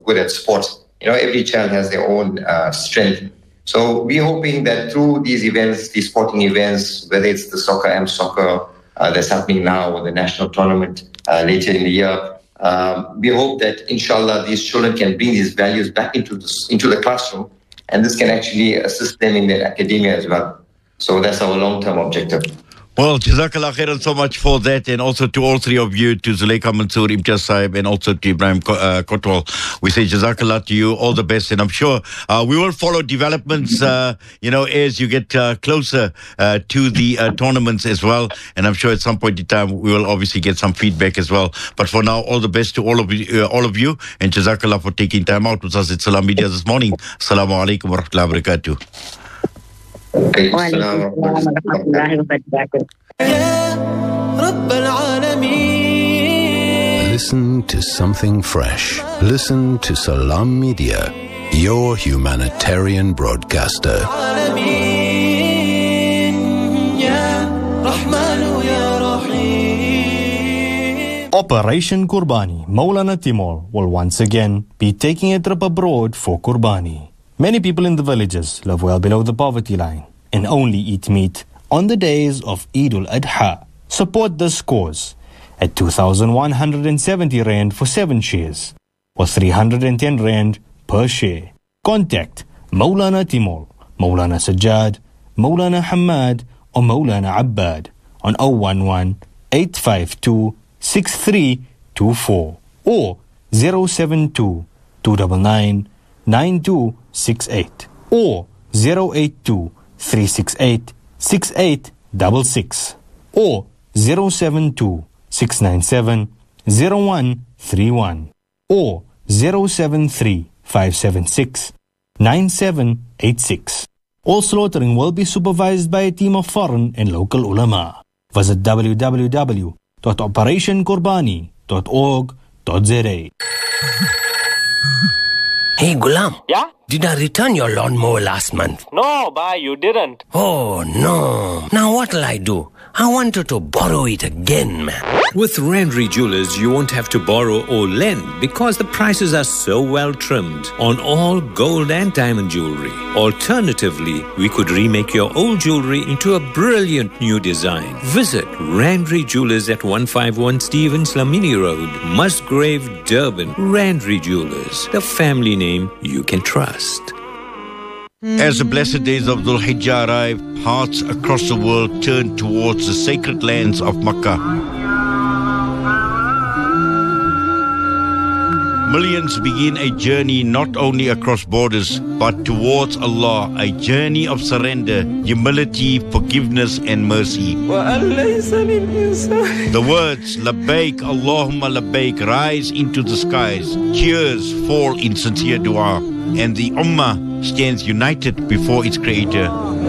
good at sports. Every child has their own strength. So we're hoping that through these events, these sporting events, whether it's the Soccer Am Soccer that's happening now or the national tournament later in the year, we hope that, inshallah, these children can bring these values back into the classroom, and this can actually assist them in their academia as well. So that's our long-term objective. Well, Jazakallah khairan so much for that, and also to all three of you, to Zuleika Mansour, Imtiaz Saib, and also to Ibrahim Kotwal. We say Jazakallah to you, all the best, and I'm sure we will follow developments, as you get closer to the tournaments as well, and I'm sure at some point in time we will obviously get some feedback as well. But for now, all the best to all of you, and Jazakallah for taking time out with us at Salam Media this morning. Assalamu alaikum wa rahmatullahi wa barakatuh. Listen to something fresh. Listen to Salam Media, your humanitarian broadcaster. Operation Qurbani, Maulana Timur will once again be taking a trip abroad for Qurbani. Many people in the villages live well below the poverty line and only eat meat on the days of Eid al-Adha. Support this cause at 2,170 Rand for 7 shares or 310 Rand per share. Contact Maulana Timur, Maulana Sajjad, Maulana Hamad or Maulana Abbad on 011-852-6324 or 072-299-9268 or 082-368-6866 or 072-697-0131 or 073-576-9786. All slaughtering will be supervised by a team of foreign and local ulama. Visit www.operationqurbani.org.za. Hey, Ghulam. Yeah? Did I return your lawnmower last month? No, bhai, you didn't. Oh, no. Now what'll I do? I wanted to borrow it again, man. With Randry Jewelers, you won't have to borrow or lend because the prices are so well trimmed on all gold and diamond jewelry. Alternatively, we could remake your old jewelry into a brilliant new design. Visit Randry Jewelers at 151 Stevens Lamini Road, Musgrave, Durban. Randry Jewelers, the family name you can trust. As the blessed days of Dhul Hijjah arrive, hearts across the world turn towards the sacred lands of Makkah. Millions begin a journey not only across borders, but towards Allah, a journey of surrender, humility, forgiveness and mercy. The words, Labbaik, Allahumma Labbaik, rise into the skies. Tears fall in sincere dua, and the Ummah stands united before its Creator.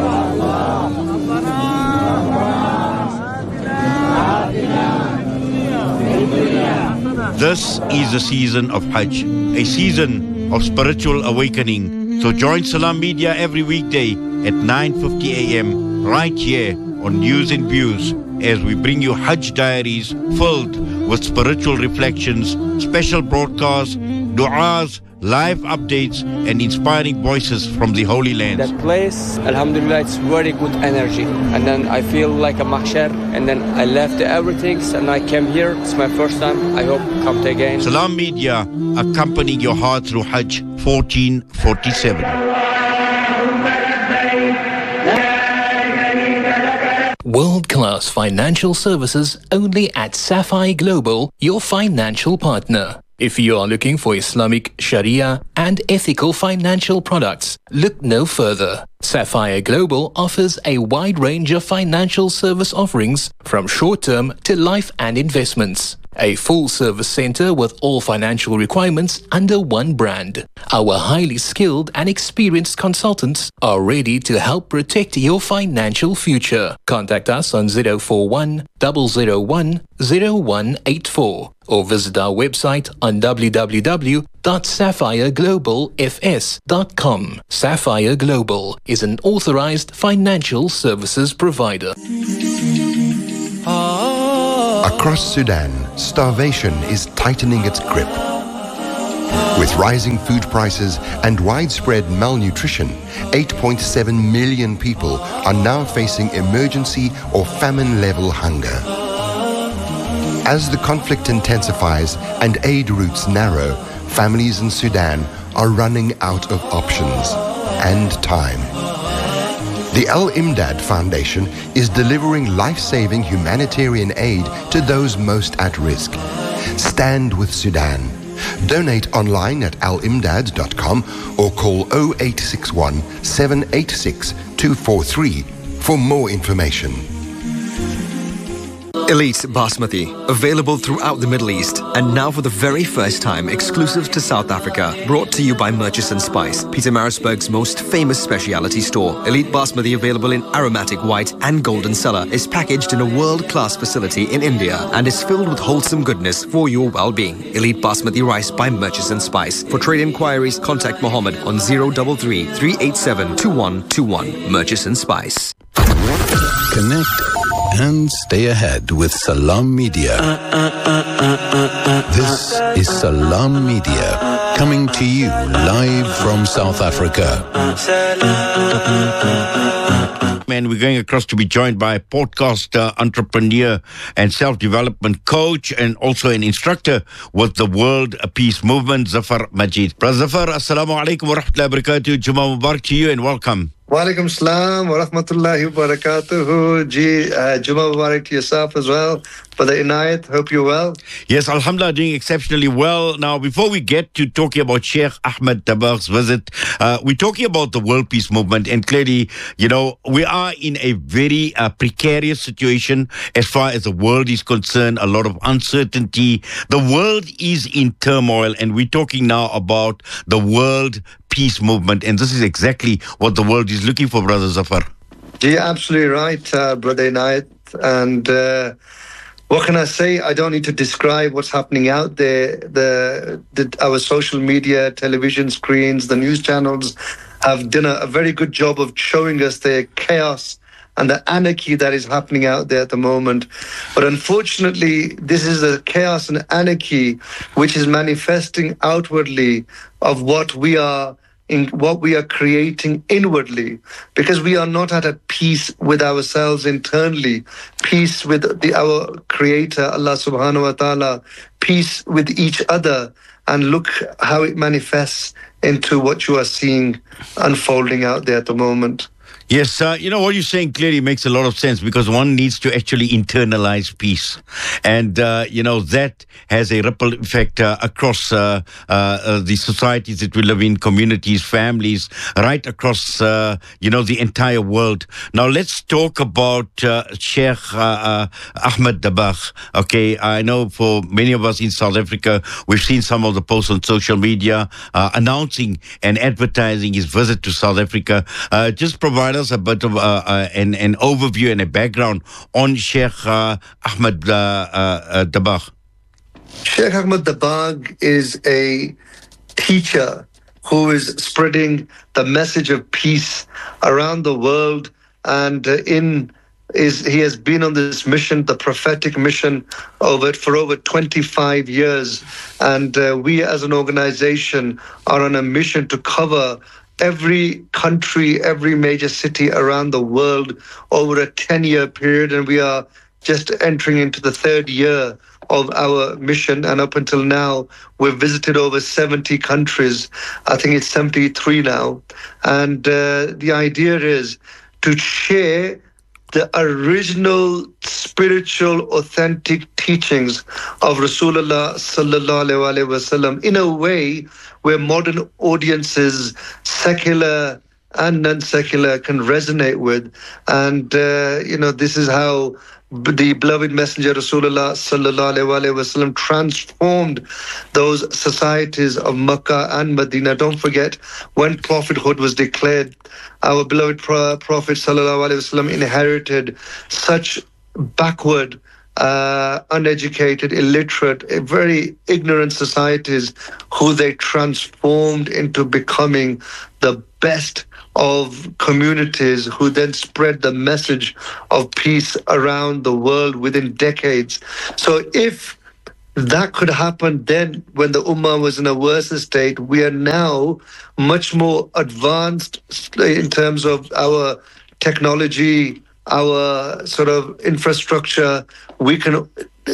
This is a season of Hajj, a season of spiritual awakening. So join Salam Media every weekday at 9:50 a.m. right here on News and Views as we bring you Hajj diaries filled with spiritual reflections, special broadcasts, du'as, live updates and inspiring voices from the Holy Land. That place, alhamdulillah, it's very good energy. And then I feel like a mahshar. And then I left everything and I came here. It's my first time. I hope to come again. Salam Media, accompanying your heart through Hajj 1447. World-class financial services only at Sapphire Global, your financial partner. If you are looking for Islamic Sharia and ethical financial products, look no further. Sapphire Global offers a wide range of financial service offerings from short-term to life and investments. A full-service center with all financial requirements under one brand. Our highly skilled and experienced consultants are ready to help protect your financial future. Contact us on 041 001 0184 or visit our website on www.sapphireglobalfs.com. Sapphire Global is an authorized financial services provider. Across Sudan, starvation is tightening its grip. With rising food prices and widespread malnutrition, 8.7 million people are now facing emergency or famine-level hunger. As the conflict intensifies and aid routes narrow, families in Sudan are running out of options and time. The Al-Imdad Foundation is delivering life-saving humanitarian aid to those most at risk. Stand with Sudan. Donate online at alimdad.com or call 0861 786 243 for more information. Elite Basmati, available throughout the Middle East and now for the very first time exclusive to South Africa. Brought to you by Murchison Spice, Pietermaritzburg's most famous specialty store. Elite Basmati, available in aromatic white and golden cellar, is packaged in a world-class facility in India and is filled with wholesome goodness for your well-being. Elite Basmati rice by Murchison Spice. For trade inquiries, contact Mohammed on 033 387 2121. Murchison Spice. Connect and stay ahead with Salam Media. This is Salam Media, coming to you live from South Africa. And we're going across to be joined by a podcast entrepreneur and self-development coach and also an instructor with the World Peace Movement, Zafar Majid. Brother Zafar, assalamu alaikum wa rahmatullahi wa barakatuh. Jummah Mubarak to you and welcome. Wa alaikum salam wa rahmatullahi wa barakatuhu. Jummah Mubarak to yourself as well. Brother Inayat, hope you're well. Yes, alhamdulillah, doing exceptionally well. Now, before we get to talking about Sheikh Ahmed Dabagh's visit, we're talking about the World Peace Movement, and clearly, you know, we are in a very precarious situation as far as the world is concerned, a lot of uncertainty. The world is in turmoil, and we're talking now about the World Peace Movement, and this is exactly what the world is looking for, Brother Zafar. You're absolutely right, Brother Inayat, and what can I say? I don't need to describe what's happening out there. Our social media, television screens, the news channels have done a very good job of showing us the chaos and the anarchy that is happening out there at the moment. But unfortunately, this is a chaos and anarchy which is manifesting outwardly of what we are creating inwardly, because we are not at peace with ourselves internally, peace with our Creator, Allah subhanahu wa ta'ala, peace with each other, and look how it manifests into what you are seeing unfolding out there at the moment. Yes, you know, what you're saying clearly makes a lot of sense, because one needs to actually internalize peace. And, you know, that has a ripple effect across the societies that we live in, communities, families, right across, you know, the entire world. Now, let's talk about Sheikh Ahmed Dabagh. Okay, I know for many of us in South Africa, we've seen some of the posts on social media announcing and advertising his visit to South Africa. Just provide us a bit of an overview and a background on Sheikh Ahmed Dabagh. Sheikh Ahmed Dabagh is a teacher who is spreading the message of peace around the world, and he has been on this mission, the prophetic mission, for over 25 years. And we as an organization are on a mission to cover every country, every major city around the world over a 10-year period. And we are just entering into the third year of our mission. And up until now, we've visited over 70 countries. I think it's 73 now. And the idea is to share the original spiritual, authentic teachings of Rasulullah sallallahu alaihi wasallam in a way where modern audiences, secular and non-secular, can resonate with. And, you know, this is how the beloved messenger Rasulullah sallallahu alaihi wasallam transformed those societies of Makkah and Medina. Don't forget, when prophethood was declared, our beloved Prophet sallallahu alaihi wasallam inherited such backward, uneducated, illiterate, very ignorant societies who they transformed into becoming the best of communities, who then spread the message of peace around the world within decades. So if that could happen then when the Ummah was in a worse state. We are now much more advanced in terms of our technology, our sort of infrastructure. We can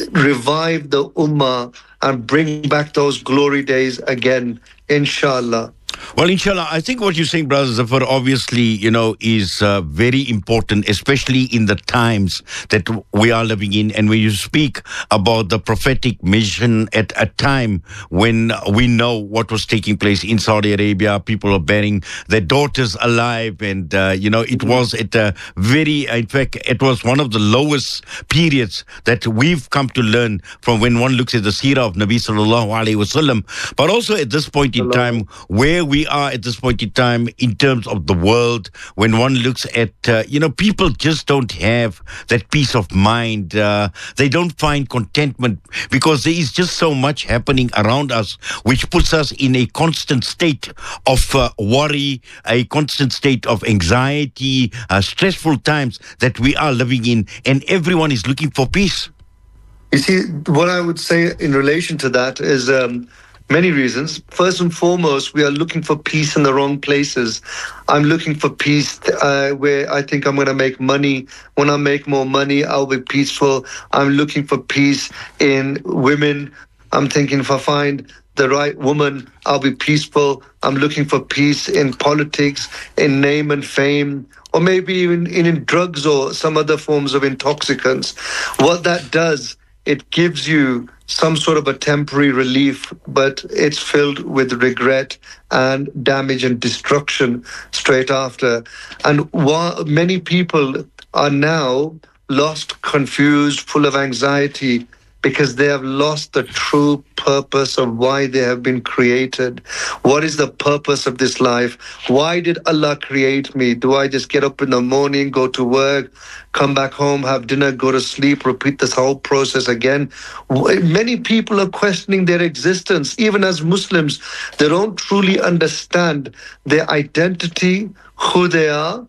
revive the Ummah and bring back those glory days again, inshallah. Well, inshallah, I think what you're saying, Brother Zafar, obviously, is very important, especially in the times that we are living in. And when you speak about the prophetic mission at a time when we know what was taking place in Saudi Arabia, people are burying their daughters alive. And, it was at a in fact, it was one of the lowest periods that we've come to learn from when one looks at the seerah of Nabi Sallallahu Alaihi Wasallam. But also at this point in time, where we are at this point in time in terms of the world, when one looks at, people just don't have that peace of mind. They don't find contentment because there is just so much happening around us, which puts us in a constant state of worry, a constant state of anxiety, stressful times that we are living in, and everyone is looking for peace. You see, what I would say in relation to that is many reasons. First and foremost, we are looking for peace in the wrong places. I'm looking for peace where I think I'm going to make money. When I make more money, I'll be peaceful. I'm looking for peace in women. I'm thinking if I find the right woman, I'll be peaceful. I'm looking for peace in politics, in name and fame, or maybe even in drugs or some other forms of intoxicants. What that does, it gives you some sort of a temporary relief, but it's filled with regret and damage and destruction straight after. And while many people are now lost, confused, full of anxiety, because they have lost the true purpose of why they have been created. What is the purpose of this life? Why did Allah create me? Do I just get up in the morning, go to work, come back home, have dinner, go to sleep, repeat this whole process again? Many people are questioning their existence. Even as Muslims, they don't truly understand their identity, who they are,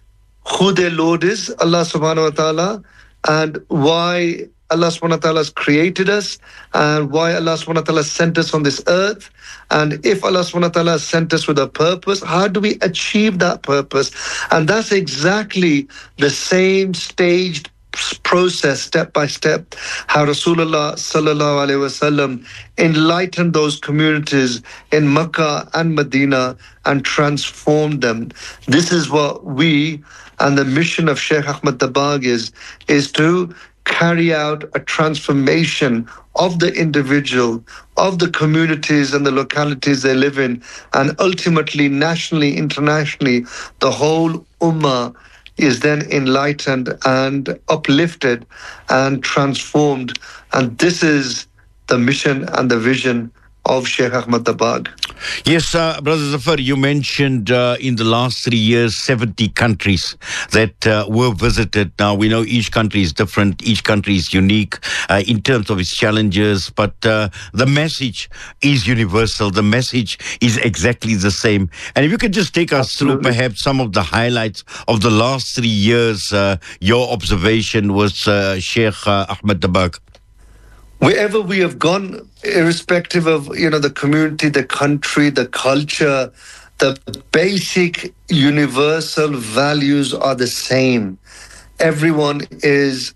who their Lord is, Allah subhanahu wa ta'ala, and why Allah subhanahu wa ta'ala has created us, and why Allah subhanahu wa ta'ala sent us on this earth. And if Allah subhanahu wa ta'ala sent us with a purpose, how do we achieve that purpose? And that's exactly the same staged process, step by step, how Rasulullah sallallahu alaihi wasallam enlightened those communities in Mecca and Medina and transformed them. This is what we and the mission of Sheikh Ahmad Dabagh is to carry out a transformation of the individual, of the communities and the localities they live in, and ultimately, nationally, internationally, the whole ummah is then enlightened and uplifted and transformed. And this is the mission and the vision of Sheikh Ahmad Dabagh. Yes, Brother Zafar, you mentioned in the last 3 years, 70 countries that were visited. Now, we know each country is different, each country is unique in terms of its challenges, but the message is universal. The message is exactly the same. And if you could just take us through perhaps some of the highlights of the last 3 years, your observation was Sheikh Ahmad Dabagh. Wherever we have gone, irrespective of, the community, the country, the culture, the basic universal values are the same. Everyone is,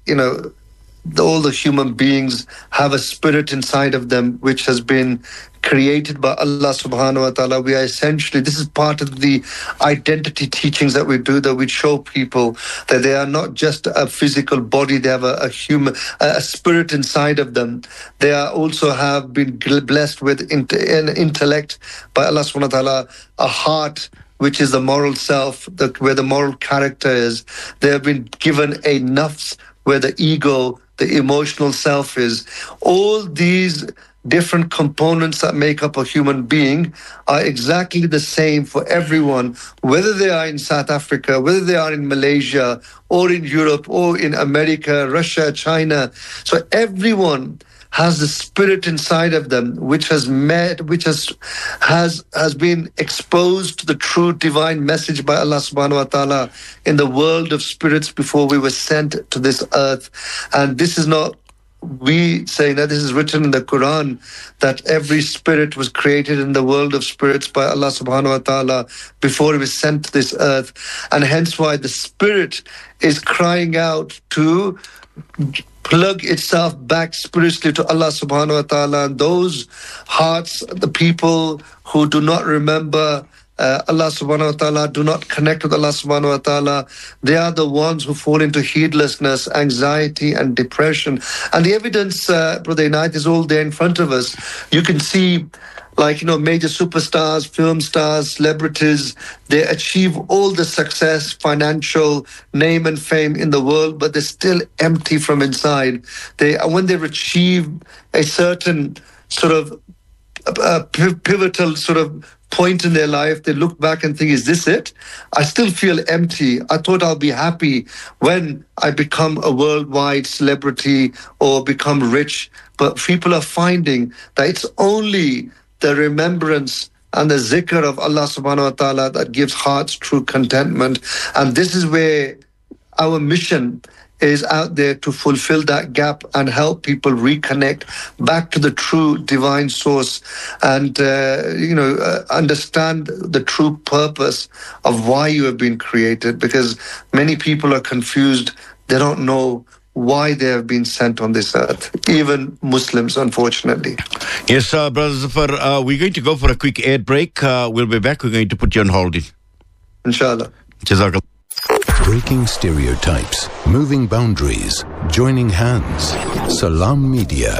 all the human beings have a spirit inside of them which has been created by Allah subhanahu wa ta'ala. We are essentially, this is part of the identity teachings that we do, that we show people that they are not just a physical body, they have a spirit inside of them. They are also have been blessed with an intellect by Allah subhanahu wa ta'ala, a heart which is the moral self, where the moral character is. They have been given a nafs, where the ego, the emotional self is. All these different components that make up a human being are exactly the same for everyone, whether they are in South Africa, whether they are in Malaysia, or in Europe, or in America, Russia, China. So everyone has the spirit inside of them which has been exposed to the true divine message by Allah subhanahu wa ta'ala in the world of spirits before we were sent to this earth. And this is not we say that this is written in the Quran, that every spirit was created in the world of spirits by Allah subhanahu wa ta'ala before it was sent to this earth. And hence why the spirit is crying out to plug itself back spiritually to Allah subhanahu wa ta'ala. And those hearts, the people who do not remember Allah subhanahu wa ta'ala, do not connect with Allah subhanahu wa ta'ala, they are the ones who fall into heedlessness, anxiety and depression. And the evidence, Brother Inayat, is all there in front of us. You can see, like, major superstars, film stars, celebrities, they achieve all the success, financial, name and fame in the world, but they're still empty from inside. When they've achieved a certain sort of pivotal sort of point in their life, they look back and think, is this it? I still feel empty. I thought I'll be happy when I become a worldwide celebrity or become rich. But people are finding that it's only the remembrance and the zikr of Allah subhanahu wa ta'ala that gives hearts true contentment. And this is where our mission is out there, to fulfill that gap and help people reconnect back to the true divine source and, understand the true purpose of why you have been created. Because many people are confused. They don't know why they have been sent on this earth, even Muslims, unfortunately. Yes, Brother Zafar, we're going to go for a quick ad break. We'll be back. We're going to put you on hold. Inshallah. Jazakallah. Breaking stereotypes, moving boundaries, joining hands. Salam Media.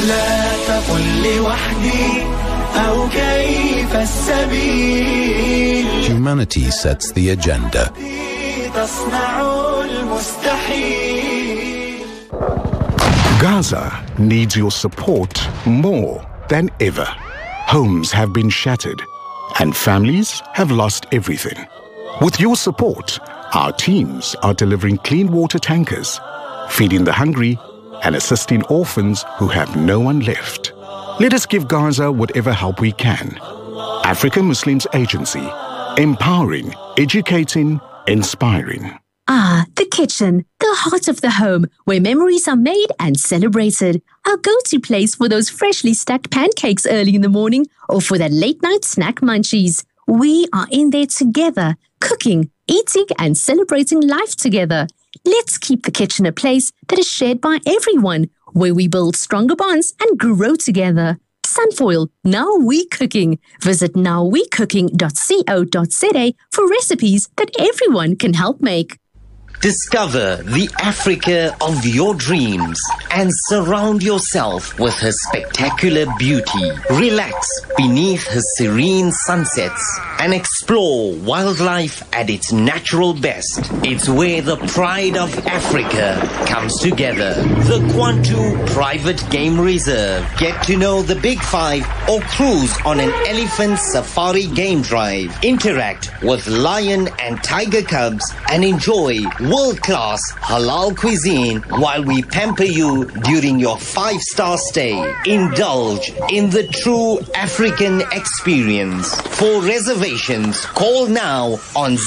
Humanity sets the agenda. Gaza needs your support more than ever. Homes have been shattered and families have lost everything. With your support, our teams are delivering clean water tankers, feeding the hungry, and assisting orphans who have no one left. Let us give Gaza whatever help we can. African Muslims Agency, empowering, educating, inspiring. The kitchen, the heart of the home, where memories are made and celebrated. Our go-to place for those freshly stacked pancakes early in the morning or for that late-night snack munchies. We are in there together, cooking, eating and celebrating life together. Let's keep the kitchen a place that is shared by everyone, where we build stronger bonds and grow together. Sunfoil, Now We Cooking. Visit nowwecooking.co.za for recipes that everyone can help make. Discover the Africa of your dreams and surround yourself with her spectacular beauty. Relax beneath her serene sunsets and explore wildlife at its natural best. It's where the pride of Africa comes together. The Kwantu Private Game Reserve. Get to know the Big Five or cruise on an elephant safari game drive. Interact with lion and tiger cubs and enjoy world-class halal cuisine while we pamper you during your 5-star stay. Indulge in the true African experience. For reservations, call now on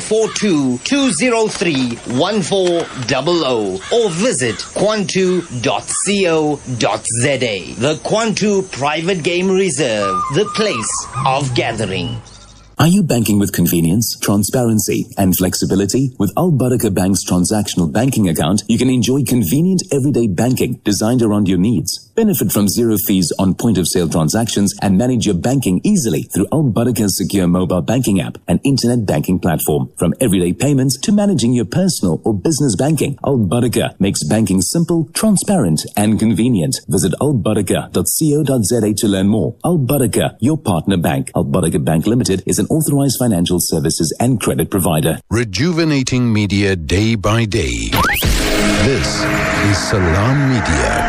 042-203-1400 or visit kwantu.co.za. The Kwantu Private Game Reserve, the place of gathering. Are you banking with convenience, transparency, and flexibility? With Al Barakah Bank's transactional banking account, you can enjoy convenient everyday banking designed around your needs. Benefit from zero fees on point-of-sale transactions and manage your banking easily through Al Barakah's secure mobile banking app and internet banking platform. From everyday payments to managing your personal or business banking, Al Barakah makes banking simple, transparent, and convenient. Visit albarakah.co.za to learn more. Al Barakah, your partner bank. Al Barakah Bank Limited is an authorized financial services and credit provider. Rejuvenating media day by day. This is Salam Media.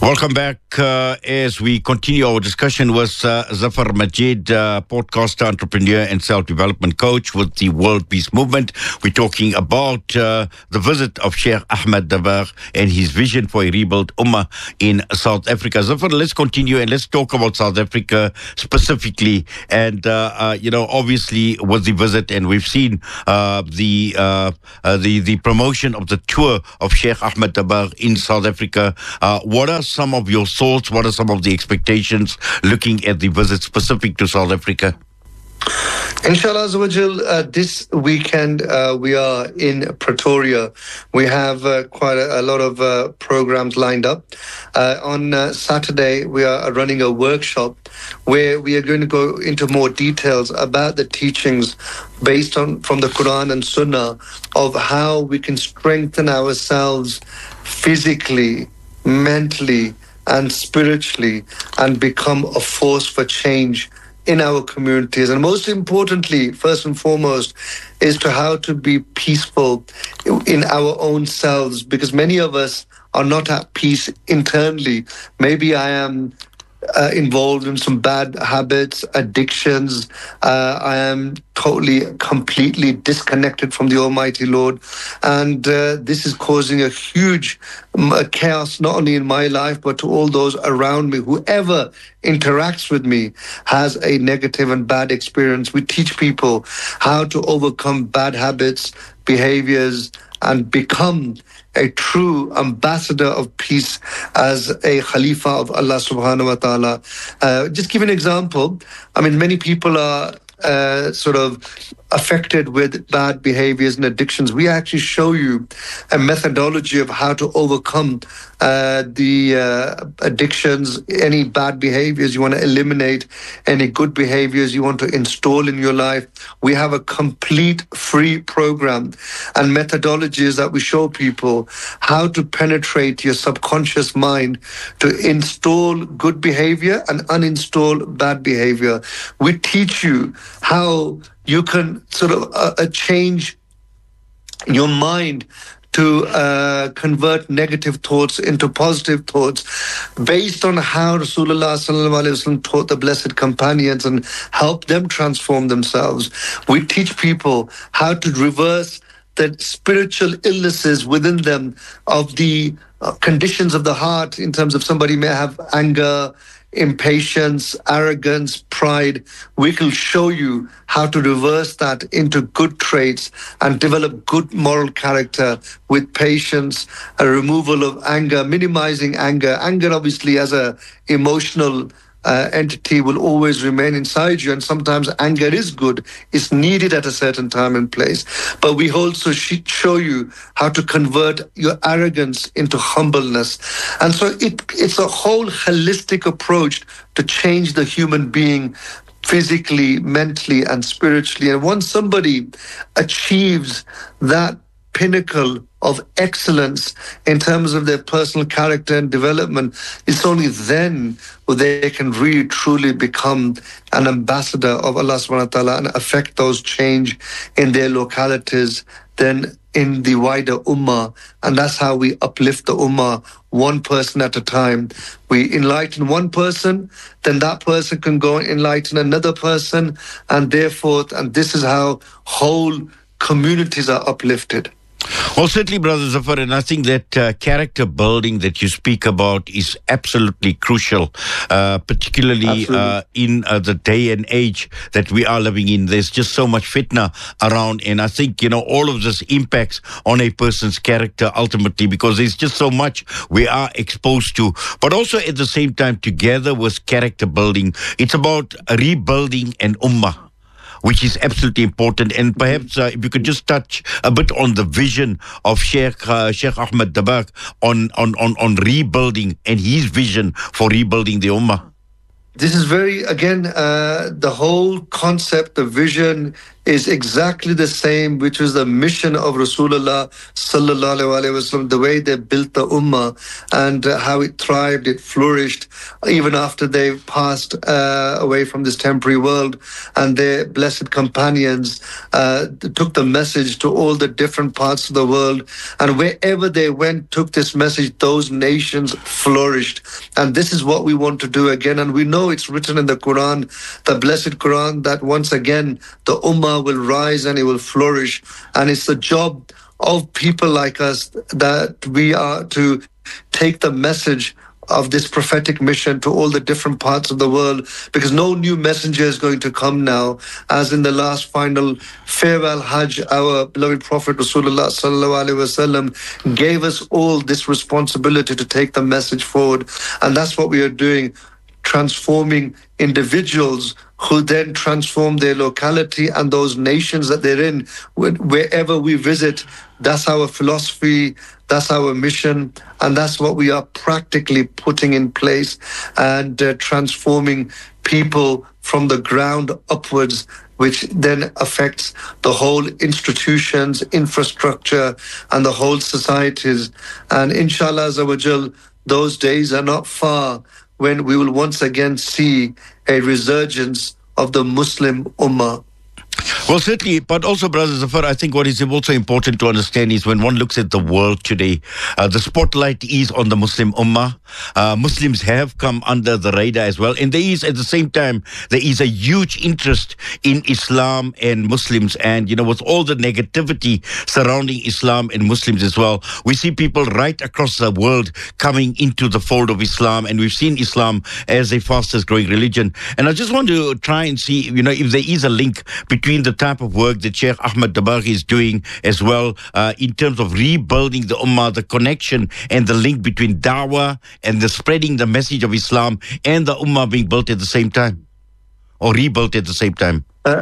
Welcome back as we continue our discussion with Zafar Majid, podcaster, entrepreneur and self-development coach with the World Peace Movement. We're talking about the visit of Sheikh Ahmed Dabagh and his vision for a rebuilt Ummah in South Africa. Zafar, let's continue and let's talk about South Africa specifically. And, obviously with the visit, and we've seen the promotion of the tour of Sheikh Ahmed Dabagh in South Africa. What are some of your thoughts? What are some of the expectations looking at the visit specific to South Africa? Inshallah Azawajal, this weekend we are in Pretoria. We have quite a lot of programs lined up. On Saturday, we are running a workshop where we are going to go into more details about the teachings based from the Quran and Sunnah of how we can strengthen ourselves physically, mentally, and spiritually, and become a force for change in our communities. And most importantly, first and foremost, is to how to be peaceful in our own selves, because many of us are not at peace internally. Maybe I am involved in some bad habits, addictions. I am completely disconnected from the Almighty Lord. And this is causing a huge chaos, not only in my life, but to all those around me. Whoever interacts with me has a negative and bad experience. We teach people how to overcome bad habits, behaviors, and become a true ambassador of peace as a Khalifa of Allah subhanahu wa ta'ala. Just give an example. I mean, many people are sort of affected with bad behaviors and addictions. We actually show you a methodology of how to overcome the addictions, any bad behaviors you want to eliminate, any good behaviors you want to install in your life. We have a complete free program and methodologies that we show people how to penetrate your subconscious mind to install good behavior and uninstall bad behavior. We teach you how you can sort of change your mind to convert negative thoughts into positive thoughts based on how Rasulullah sallallahu alaihi wasallam taught the blessed companions and help them transform themselves. We teach people how to reverse the spiritual illnesses within them of the conditions of the heart, in terms of somebody may have anger, impatience, arrogance, pride. We can show you how to reverse that into good traits and develop good moral character with patience, a removal of anger, minimizing anger. Anger, obviously, as a emotional entity will always remain inside you, and sometimes anger is good. It's needed at a certain time and place. But we also show you how to convert your arrogance into humbleness. And so it's a whole holistic approach to change the human being physically, mentally, and spiritually. And once somebody achieves that pinnacle of excellence in terms of their personal character and development, it's only then they can really truly become an ambassador of Allah subhanahu wa ta'ala and affect those change in their localities, then in the wider ummah. And that's how we uplift the ummah, one person at a time. We enlighten one person, then that person can go and enlighten another person, and therefore, and this is how whole communities are uplifted. Well, certainly, Brother Zafar, and I think that character building that you speak about is absolutely crucial, particularly in the day and age that we are living in. There's just so much fitna around, and I think, all of this impacts on a person's character ultimately, because there's just so much we are exposed to. But also at the same time, together with character building, it's about rebuilding an ummah, which is absolutely important. And perhaps if you could just touch a bit on the vision of Sheikh Ahmed Dabagh on rebuilding and his vision for rebuilding the Ummah. This is very, again, the whole concept, the vision is exactly the same, which was the mission of Rasulullah sallallahu alaihi wasallam, the way they built the ummah and how it thrived, it flourished, even after they passed away from this temporary world. And their blessed companions took the message to all the different parts of the world. And wherever they went, took this message, those nations flourished. And this is what we want to do again. And we know it's written in the Quran, the blessed Quran, that once again, the ummah will rise and it will flourish. And it's the job of people like us that we are to take the message of this prophetic mission to all the different parts of the world, because no new messenger is going to come now. As in the last final farewell Hajj, our beloved Prophet Rasulullah sallallahu alaihi wasallam gave us all this responsibility to take the message forward. And that's what we are doing, transforming individuals who then transform their locality and those nations that they're in. Wherever we visit, that's our philosophy, that's our mission, and that's what we are practically putting in place and transforming people from the ground upwards, which then affects the whole institutions, infrastructure, and the whole societies. And inshallah, Azawajal, those days are not far when we will once again see a resurgence of the Muslim Ummah. Well, certainly, but also, Brother Zafar, I think what is also important to understand is when one looks at the world today, the spotlight is on the Muslim Ummah. Muslims have come under the radar as well. And there is, at the same time, there is a huge interest in Islam and Muslims. And, you know, with all the negativity surrounding Islam and Muslims as well, we see people right across the world coming into the fold of Islam. And we've seen Islam as the fastest growing religion. And I just want to try and see, you know, if there is a link between the type of work that Sheikh Ahmed Dabaghi is doing as well in terms of rebuilding the Ummah, the connection and the link between da'wah and the spreading the message of Islam and the Ummah being built at the same time or rebuilt at the same time.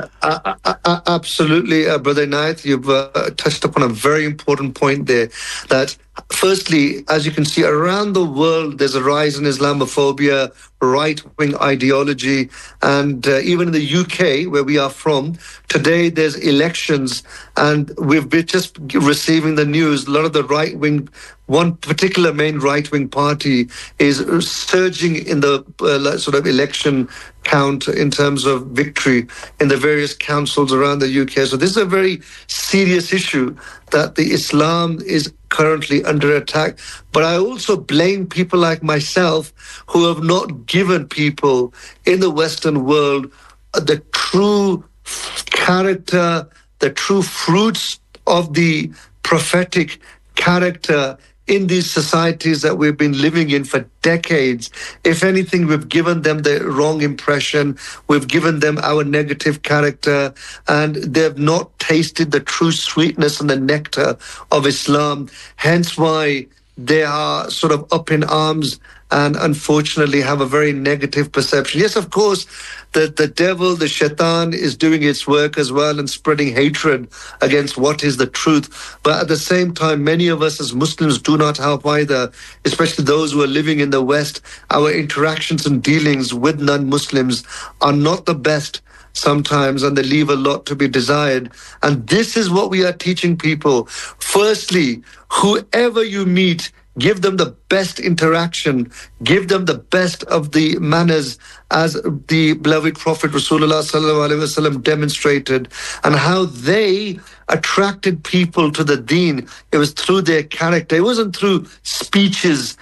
Absolutely, Brother Inayat, you've touched upon a very important point there, that firstly, as you can see, around the world, there's a rise in Islamophobia, right-wing ideology, and even in the UK, where we are from, today there's elections, and we've been just receiving the news, a lot of the right-wing, one particular main right-wing party is surging in the sort of election count in terms of victory in the various councils around the UK. So this is a very serious issue that the Islam is currently under attack. But I also blame people like myself who have not given people in the Western world the true character, the true fruits of the prophetic character in these societies that we've been living in for decades. If anything, we've given them the wrong impression, we've given them our negative character, and they've not tasted the true sweetness and the nectar of Islam. Hence why they are sort of up in arms and unfortunately have a very negative perception. Yes, of course, the devil, the shaitan, is doing its work as well and spreading hatred against what is the truth. But at the same time, many of us as Muslims do not help either, especially those who are living in the West. Our interactions and dealings with non-Muslims are not the best sometimes, and they leave a lot to be desired. And this is what we are teaching people. Firstly, whoever you meet, give them the best interaction, give them the best of the manners, as the beloved Prophet Rasulullah sallallahu alaihi wasallam demonstrated, and how they attracted people to the deen. It was through their character. It wasn't through speeches.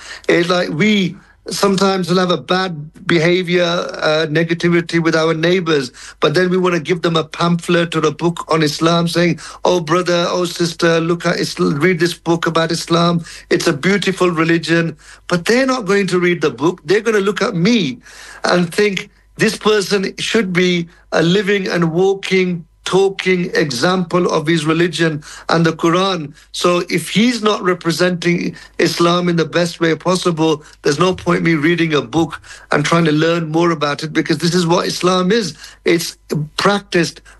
We sometimes will have a bad behavior, negativity with our neighbors, but then we want to give them a pamphlet or a book on Islam saying, oh brother, oh sister, look at Islam, read this book about Islam. It's a beautiful religion. But they're not going to read the book. They're going to look at me and think this person should be a living and walking, talking example of his religion and the Quran. So if he's not representing Islam in the best way possible, there's no point me reading a book and trying to learn more about it, because this is what Islam is. It's practiced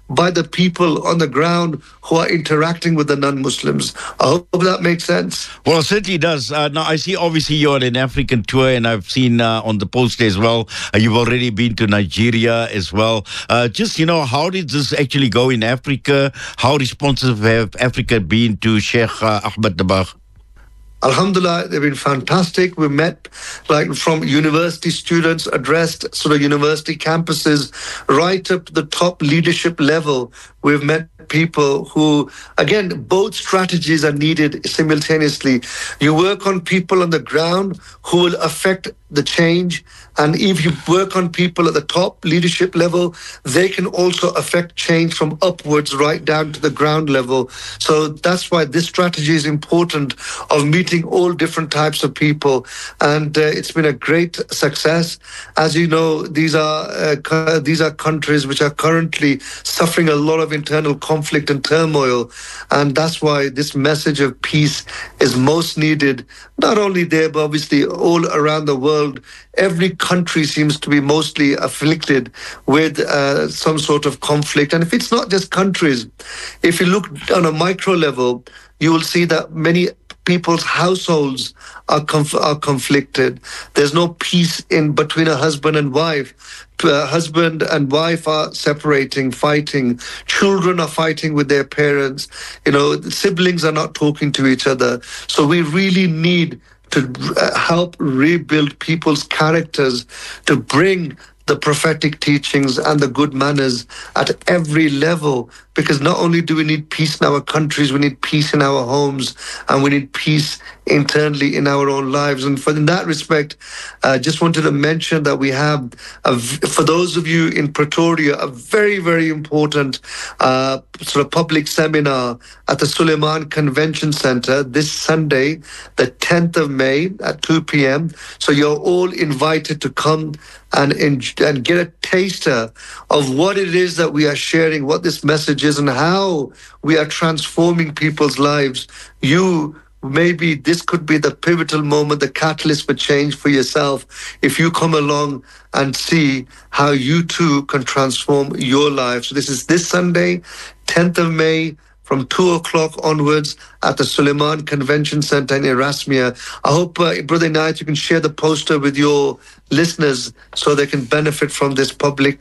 by the people on the ground who are interacting with the non-Muslims. I hope that makes sense. Well, it certainly does. Now, I see obviously you're on an African tour, and I've seen on the post as well, you've already been to Nigeria as well. Just, how did this actually go in Africa? How responsive have Africa been to Sheikh Ahmed Dabagh? Alhamdulillah, they've been fantastic. We met from university students, addressed sort of university campuses, right up to the top leadership level. We've met people who, again, both strategies are needed simultaneously. You work on people on the ground who will affect the change. And if you work on people at the top leadership level, they can also affect change from upwards right down to the ground level. So that's why this strategy is important, of meeting all different types of people. And it's been a great success. As you know, these are countries which are currently suffering a lot of internal conflict and turmoil. And that's why this message of peace is most needed, not only there, but obviously all around the world. Every country seems to be mostly afflicted with some sort of conflict. And if it's not just countries, if you look on a micro level, you will see that many people's households are conflicted. There's no peace in between a husband and wife. Husband and wife are separating, fighting. Children are fighting with their parents. Siblings are not talking to each other. So we really need to help rebuild people's characters, to bring the prophetic teachings and the good manners at every level. Because not only do we need peace in our countries, we need peace in our homes, and we need peace internally in our own lives. And in that respect, I just wanted to mention that we have, for those of you in Pretoria, a very, very important sort of public seminar at the Suleiman Convention Center this Sunday, the 10th of May at 2 p.m. So you're all invited to come and get a taster of what it is that we are sharing, what this message is, and how we are transforming people's lives. Maybe this could be the pivotal moment, the catalyst for change for yourself, if you come along and see how you too can transform your life. So this is this Sunday, 10th of May, from 2 o'clock onwards at the Suleiman Convention Center in Erasmia. I hope, Brother Inayat, you can share the poster with your listeners so they can benefit from this public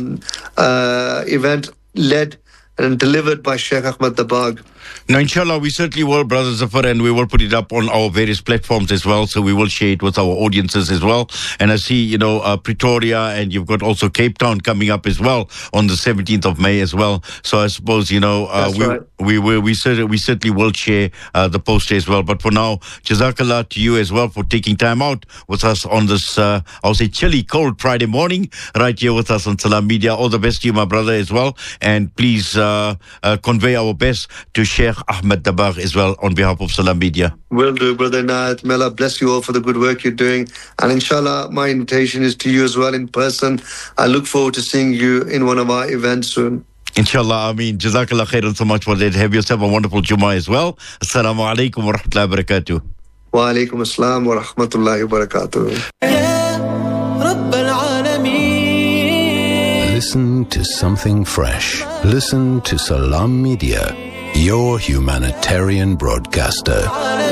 event led and delivered by Sheikh Ahmed Dabagh. Now, inshallah, we certainly will, Brother Zafar, and we will put it up on our various platforms as well, so we will share it with our audiences as well. And I see, Pretoria, and you've got also Cape Town coming up as well on the 17th of May as well. So I suppose, we certainly will share the poster as well. But for now, Jazakallah to you as well for taking time out with us on this, I'll say chilly, cold Friday morning, right here with us on Salam Media. All the best to you, my brother, as well. And please convey our best to Sheikh Ahmed Dabagh as well on behalf of Salam Media. Will do, Brother Inayat. May Allah bless you all for the good work you're doing. And inshallah, my invitation is to you as well in person. I look forward to seeing you in one of our events soon. Inshallah, Ameen. Jazakallah khairan so much for that. Have yourself a wonderful Jummah as well. Assalamu alaikum wa rahmatullahi wa barakatuh. Wa alaikum assalam wa rahmatullahi wa barakatuh. Listen to something fresh. Listen to Salam Media, your humanitarian broadcaster.